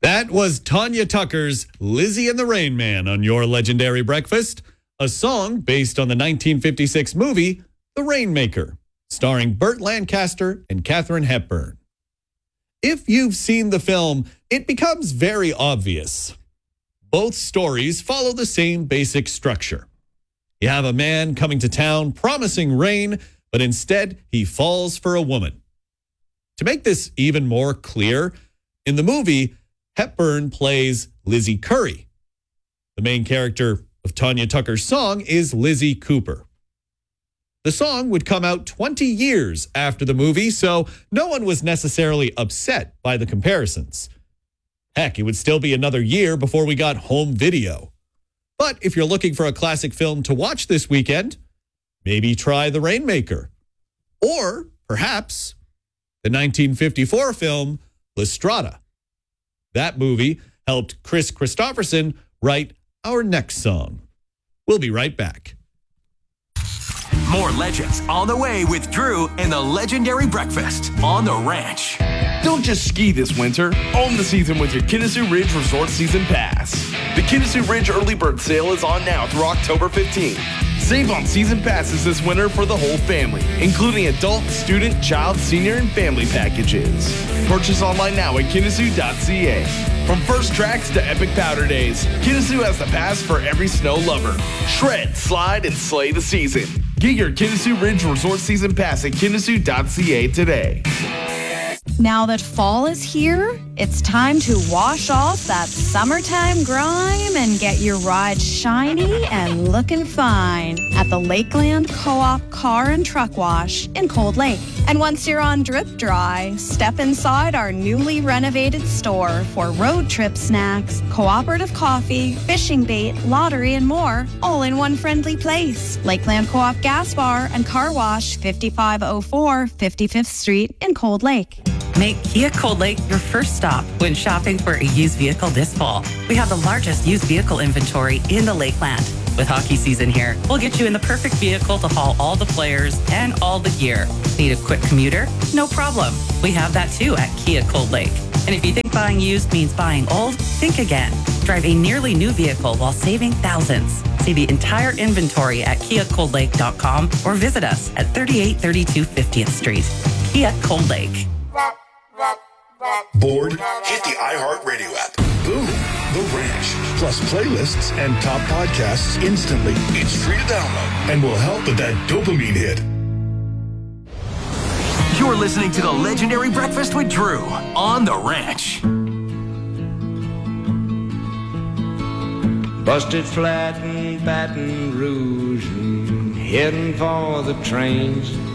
That was Tanya Tucker's Lizzie and the Rain Man on your legendary breakfast, a song based on the 1956 movie The Rainmaker, starring Burt Lancaster and Katharine Hepburn. If you've seen the film, it becomes very obvious. Both stories follow the same basic structure. You have a man coming to town promising rain, but instead he falls for a woman. To make this even more clear, in the movie, Hepburn plays Lizzie Curry. The main character of Tanya Tucker's song is Lizzie Cooper. The song would come out 20 years after the movie, so no one was necessarily upset by the comparisons. Heck, it would still be another year before we got home video. But if you're looking for a classic film to watch this weekend, maybe try The Rainmaker. Or perhaps the 1954 film Lystrata. That movie helped Chris Christopherson write our next song. We'll be right back. More legends on the way with Drew and the legendary breakfast on the ranch. Don't just ski this winter. Own the season with your Kinnison Ridge Resort Season Pass. The Kinnison Ridge Early Bird Sale is on now through October 15th. Save on season passes this winter for the whole family, including adult, student, child, senior, and family packages. Purchase online now at Kinnison.ca. From first tracks to epic powder days, Kinnison has the pass for every snow lover. Shred, slide, and slay the season. Get your Kinnison Ridge Resort Season Pass at Kinnison.ca today. Now that fall is here, it's time to wash off that summertime grime and get your ride shiny and looking fine at the Lakeland Co-op Car and Truck Wash in Cold Lake. And once you're on drip dry, step inside our newly renovated store for road trip snacks, cooperative coffee, fishing bait, lottery, and more, all in one friendly place. Lakeland Co-op Gas Bar and Car Wash, 5504 55th Street in Cold Lake. Make Kia Cold Lake your first stop when shopping for a used vehicle this fall. We have the largest used vehicle inventory in the Lakeland. With hockey season here, we'll get you in the perfect vehicle to haul all the players and all the gear. Need a quick commuter? No problem. We have that too at Kia Cold Lake. And if you think buying used means buying old, think again. Drive a nearly new vehicle while saving thousands. See the entire inventory at KiaColdLake.com or visit us at 3832 50th Street. Kia Cold Lake. Bored? Hit the iHeartRadio app. Boom. The Ranch. Plus playlists and top podcasts instantly. It's free to download and will help with that dopamine hit. You're listening to the legendary breakfast with Drew on the ranch. Busted flat in Baton Rouge and heading for the trains.